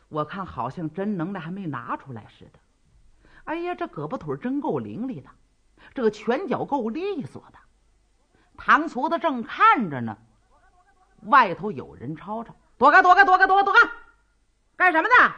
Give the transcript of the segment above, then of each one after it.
我看好像真能耐还没拿出来似的。哎呀，这胳膊腿真够伶俐的，这个拳脚够利索的。唐矬子正看着呢，外头有人吵吵：“躲开，躲开，躲开，躲开，躲开！干什么呢？”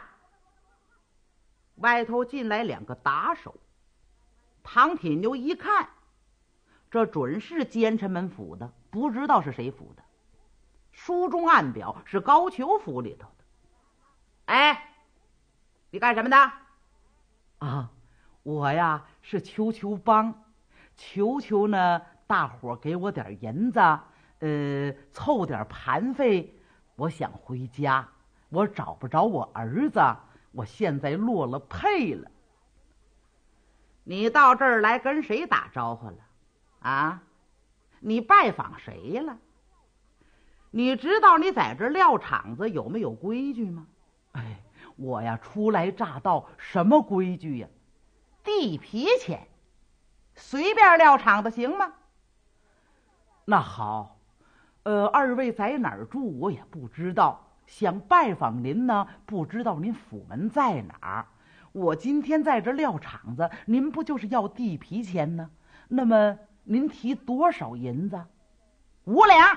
外头进来2个打手。唐铁牛一看，这准是奸臣们府的，不知道是谁府的。书中暗表是高俅府里头的。哎，你干什么的？啊，我呀是求帮，求呢大伙给我点银子，凑点盘费，我想回家，我找不着我儿子，我现在落了配了。你到这儿来跟谁打招呼了？啊，你拜访谁了？你知道你在这撂场子有没有规矩吗？哎，我呀初来乍到，什么规矩呀？地皮钱，随便撂场子行吗？那好，二位在哪儿住我也不知道，想拜访您呢，不知道您府门在哪儿。我今天在这撂场子，您不就是要地皮钱呢？那么您提多少银子？5两。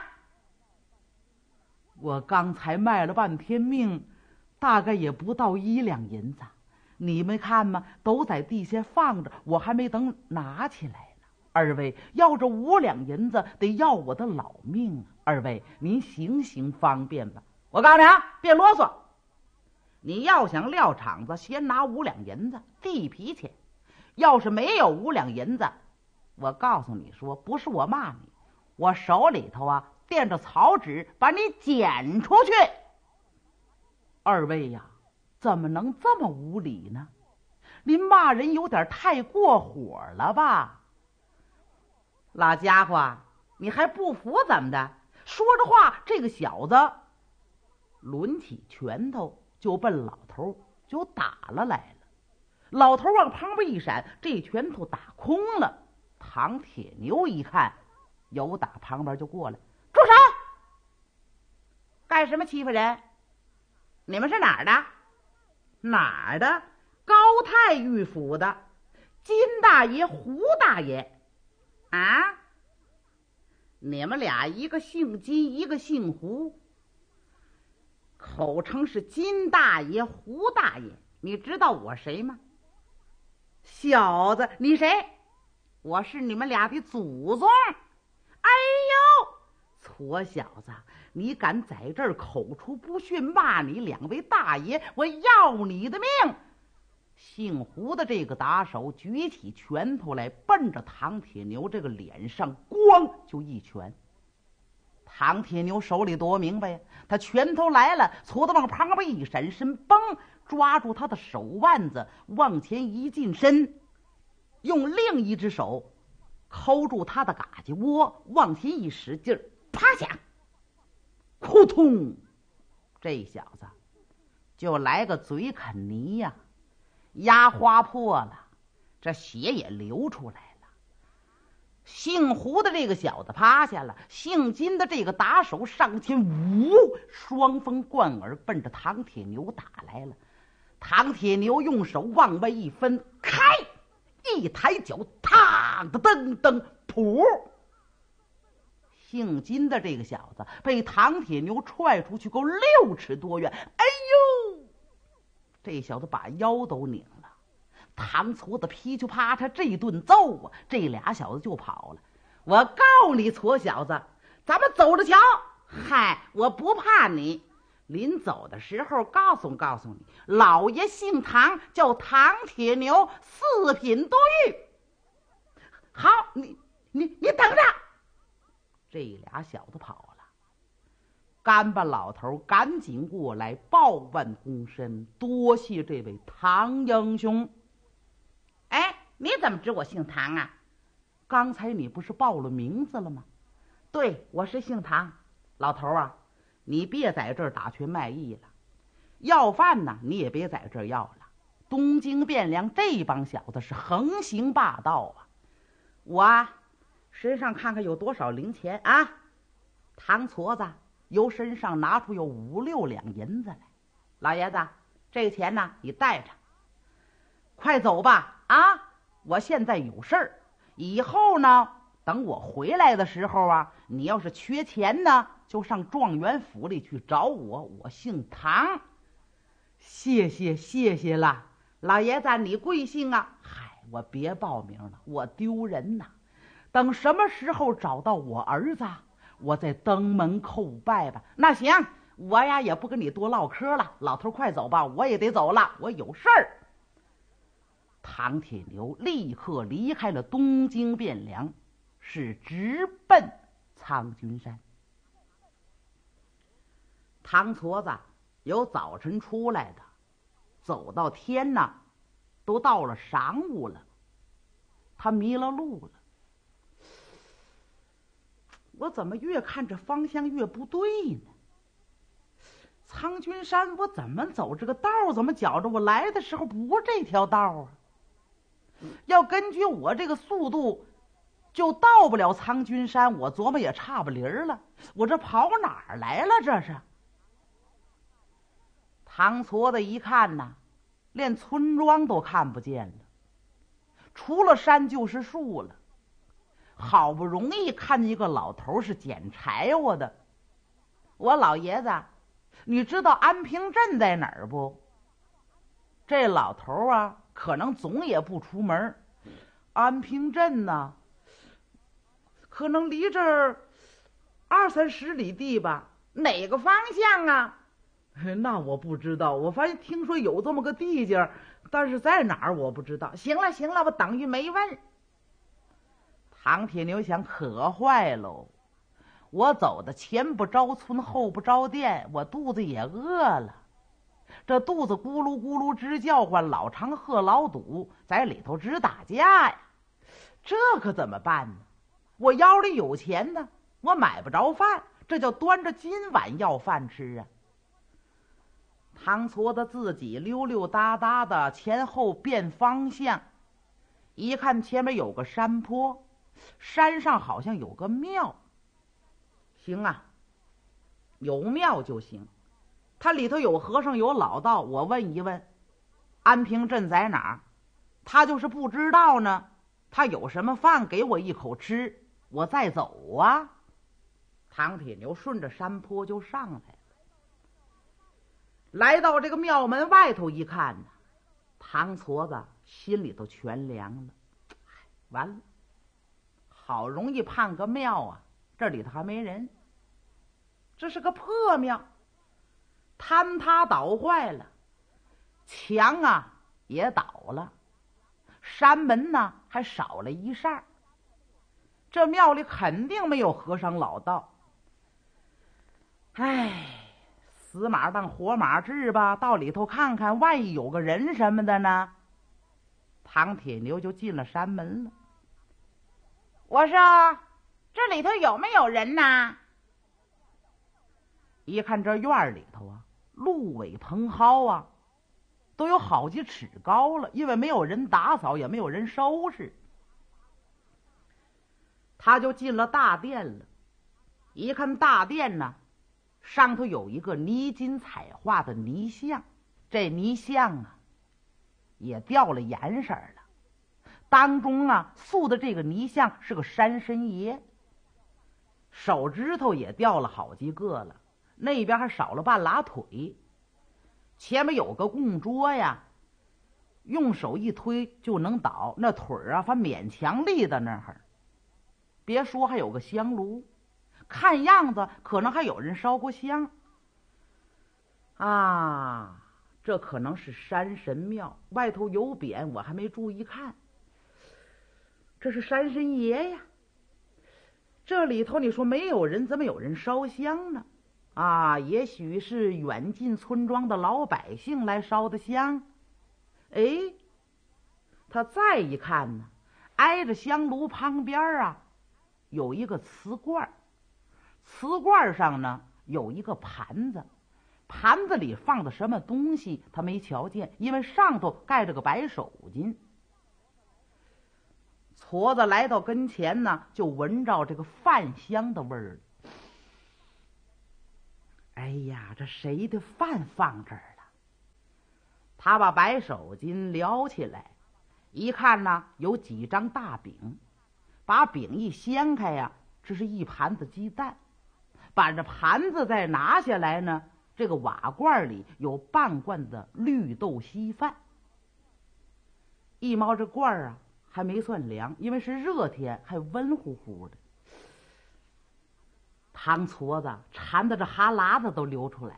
我刚才卖了半天命，大概也不到1两银子。你们看嘛，都在地下放着，我还没等拿起来呢。二位要这5两银子，得要我的老命啊！二位您行方便吧。我告诉你啊，别啰嗦。你要想撂场子，先拿5两银子地皮钱。要是没有5两银子，我告诉你说，不是我骂你，我手里头啊垫着草纸，把你剪出去。二位呀，怎么能这么无理呢？您骂人有点太过火了吧？老家伙，你还不服怎么的？说着话，这个小子抡起拳头就奔老头就打了来了。老头往旁边一闪，这拳头打空了。唐铁牛一看，有打旁边就过来：“住手！干什么欺负人？你们是哪儿的？哪儿的？高太尉府的金大爷、胡大爷啊？你们俩一个姓金，一个姓胡，口称是金大爷、胡大爷。你知道我谁吗？小子，你谁？我是你们俩的祖宗。哎呦，矬小子，你敢在这儿口出不逊，骂你2位大爷，我要你的命！姓胡的这个打手举起拳头来，奔着唐铁牛这个脸上咣就一拳。唐铁牛手里多明白呀，他拳头来了，矬子往旁边一闪身，嘣，抓住他的手腕子，往前一近身，用另一只手抠住他的嘎叽窝，往前一使劲儿，啪响，扑通，这小子就来个嘴啃泥呀，牙花破了，这血也流出来了。姓胡的这个小子趴下了，姓金的这个打手上前，呜，双风贯耳，奔着唐铁牛打来了。唐铁牛用手往外一分开，一抬脚，嘡的噔噔，噗！姓金的这个小子被唐铁牛踹出去够6尺多远。哎呦，这小子把腰都拧了。唐矬子噼里啪嚓这一顿揍啊，这俩小子就跑了。我告你矬小子，咱们走着瞧。嗨，我不怕你。临走的时候告诉你，老爷姓唐，叫唐铁牛，4品多狱。好，你等着。这俩小子跑了。干巴老头赶紧过来报万躬身，多谢这位唐英雄。哎，你怎么知我姓唐啊？刚才你不是报了名字了吗？对，我是姓唐。老头啊，你别在这儿打拳卖艺了，要饭呢你也别在这儿要了。东京汴梁这帮小子是横行霸道啊！我啊，身上看看有多少零钱啊？唐矬子由身上拿出有5、6两银子来。老爷子， 这个钱呢你带着，快走吧啊！我现在有事儿，以后呢等我回来的时候啊，你要是缺钱呢，就上状元府里去找我，我姓唐。谢谢了，老爷子你贵姓啊？嗨，我别报名了，我丢人呐。等什么时候找到我儿子，我再登门叩拜吧。那行，我呀也不跟你多唠嗑了，老头快走吧，我也得走了，我有事儿。唐铁牛立刻离开了东京汴梁，是直奔苍君山。唐矬子由早晨出来的，走到天呢，都到了晌午了，他迷了路了。我怎么越看这方向越不对呢？苍君山我怎么走这个道，怎么觉着我来的时候不是这条道啊？要根据我这个速度就到不了苍君山，我琢磨也差不离儿了，我这跑哪儿来了？这是。唐矬子一看呐，连村庄都看不见了，除了山就是树了。好不容易看见一个老头是捡柴火的，我老爷子，你知道安平镇在哪儿不？这老头啊，可能总也不出门。安平镇呢，可能离这儿20-30里地吧。哪个方向啊？那我不知道，我反正听说有这么个地界，但是在哪儿我不知道。行了，我等于没问。唐铁牛想，可坏喽！我走的前不着村后不着店，我肚子也饿了。这肚子咕噜咕噜直叫唤，老长喝老堵，在里头直打架呀。这可怎么办呢？我腰里有钱呢，我买不着饭，这叫端着金碗要饭吃啊。唐矬子自己溜溜达达的前后变方向，一看前面有个山坡，山上好像有个庙。行啊，有庙就行。它里头有和尚有老道，我问一问安平镇在哪儿，他就是不知道呢，他有什么饭给我一口吃，我再走啊。唐铁牛顺着山坡就上来了，来到这个庙门外头一看呢，唐矬子心里头全凉了。完了，好容易盼个庙啊，这里头还没人，这是个破庙，坍塌倒坏了，墙啊也倒了，山门呢还少了一扇，这庙里肯定没有和尚老道。唉，死马当活马治吧，到里头看看，万一有个人什么的呢？唐铁牛就进了山门了。我说这里头有没有人呐？一看这院里头啊，芦苇蓬蒿啊，都有好几尺高了，因为没有人打扫，也没有人收拾。他就进了大殿了，一看大殿呢，上头有一个泥金彩画的泥像，这泥像啊也掉了颜色了，当中啊塑的这个泥像是个山神爷，手指头也掉了好几个了，那边还少了半拉腿，前面有个供桌呀，用手一推就能倒，那腿啊反勉强立在那儿。别说还有个香炉，看样子可能还有人烧过香啊。这可能是山神庙，外头有匾，我还没注意看。这是山神爷呀，这里头你说没有人，怎么有人烧香呢？啊，也许是远近村庄的老百姓来烧的香。哎，他再一看呢，挨着香炉旁边啊有一个瓷罐，瓷罐上呢有一个盘子，盘子里放的什么东西他没瞧见，因为上头盖着个白手巾。矬子来到跟前呢，就闻着这个饭香的味儿。哎呀，这谁的饭放这儿了？ 他把白手巾撩起来，一看呢，有几张大饼，把饼一掀开呀，这是一盘子鸡蛋。把这盘子再拿下来呢，这个瓦罐里有半罐的绿豆稀饭。一摸这罐啊，还没算凉，因为是热天，还温乎乎的。汤矬子馋得这哈喇子都流出来。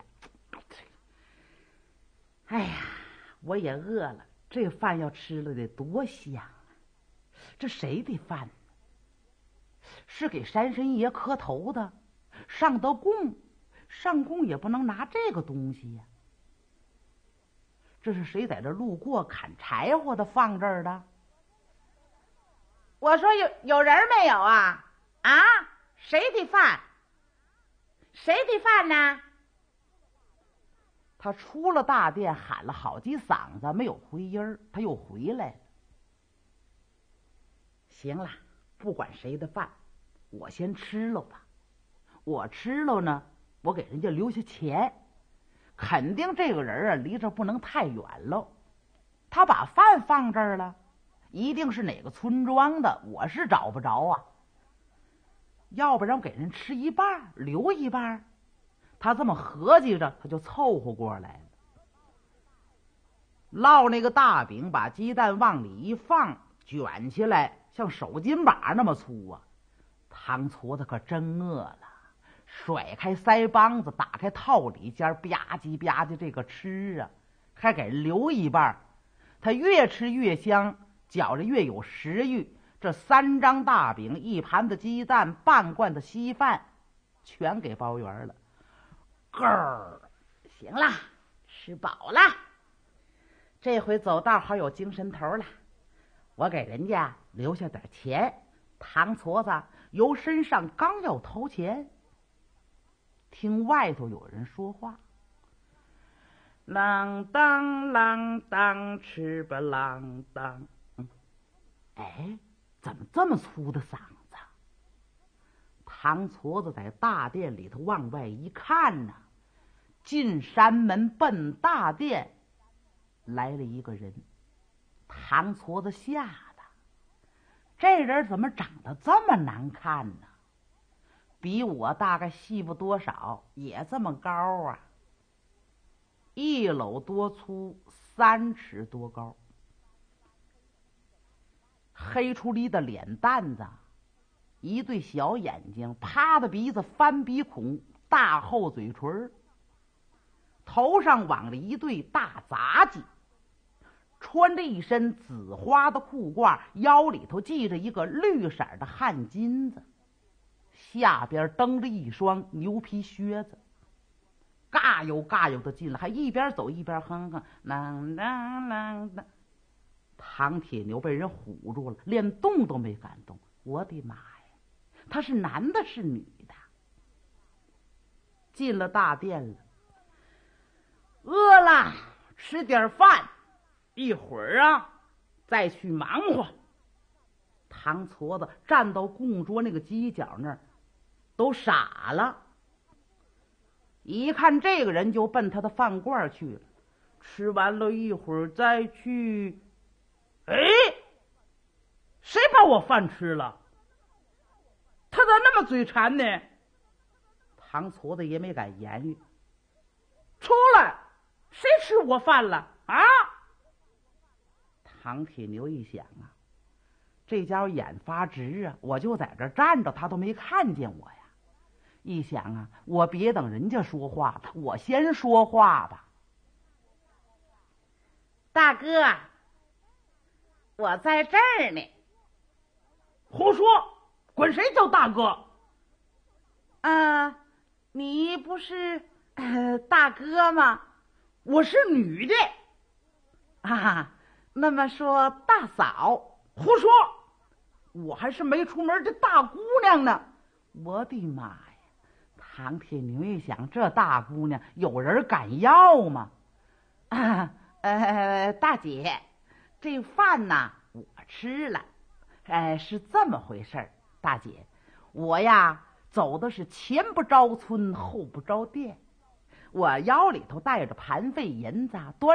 哎呀，我也饿了，这饭要吃了得多香啊！这谁的饭呢？是给山神爷磕头的，上得供，上供也不能拿这个东西呀。这是谁在这路过砍柴火的放这儿的？我说有人没有啊？啊，谁的饭？谁的饭呢？他出了大殿，喊了好几嗓子，没有回音儿，他又回来了。行了，不管谁的饭，我先吃了吧。我吃了呢，我给人家留下钱，肯定这个人啊离这不能太远喽。他把饭放这儿了，一定是哪个村庄的，我是找不着啊。要不然我给人吃一半，留一半。他这么合计着，他就凑合过来了。烙那个大饼，把鸡蛋往里一放，卷起来，像手巾把那么粗啊。汤矬子可真饿了，甩开腮帮子，打开套里间，吧唧吧唧这个吃啊，还给人留一半。他越吃越香，觉着越有食欲。这3张大饼，一盘子鸡蛋，半罐的稀饭，全给包圆了。够儿，行了，吃饱了，这回走道好有精神头了。我给人家留下点钱。汤矬子由身上刚要掏钱，听外头有人说话：啷当啷当，吃吧啷当。哎，怎么这么粗的嗓子？汤矬子在大殿里头往外一看呢，进山门奔大殿来了一个人。汤矬子吓得，这人怎么长得这么难看呢？比我大概细不多少，也这么高啊，1篓多粗，3尺多高，黑出离的脸蛋子，一对小眼睛，趴的鼻子，翻鼻孔，大厚嘴唇，头上挽了一对大杂技，穿着一身紫花的裤褂，腰里头系着一个绿色的汗巾子，下边蹬着一双牛皮靴子，嘎悠嘎悠的进来，还一边走一边哼哼啷当啷当。唐铁牛被人唬住了，连动都没敢动。我的妈呀，他是男的是女的？进了大殿了，饿了，吃点饭，一会儿啊再去忙活。唐矬子站到供桌那个犄角那儿，都傻了。一看这个人，就奔他的饭馆去了。吃完了一会儿再去。哎，谁把我饭吃了？他咋那么嘴馋呢？唐矬子也没敢言语。出来，谁吃我饭了啊？唐铁牛一想啊，这家伙眼发直啊，我就在这站着，他都没看见我呀。一想啊，我别等人家说话了，我先说话吧。大哥，我在这儿呢。胡说，管谁叫大哥？你不是大哥吗？我是女的。啊，那么说大嫂。胡说，我还是没出门的大姑娘呢。我的妈呀！唐铁牛一想，这大姑娘有人敢要吗？大姐，这饭呐我吃了。是这么回事儿，大姐，我呀走的是前不着村后不着店，我腰里头带着盘费银子，端